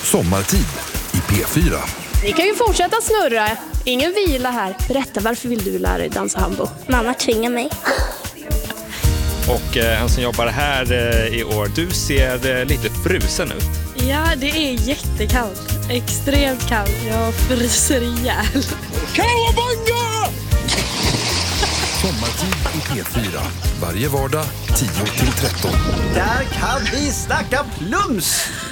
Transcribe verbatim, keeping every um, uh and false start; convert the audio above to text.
Sommartid i P fyra. Ni kan ju fortsätta snurra. Ingen vila här. Berätta, varför vill du lära dig dansa hambo? Mamma tvingar mig. Och eh, han som jobbar här eh, i år, du ser eh, lite frusen ut. Ja, det är jättekallt. Extremt kallt. Jag fryser ihjäl. Kawabanga! Sommartid i P fyra. Varje vardag tio till tretton. Där kan vi snacka plums!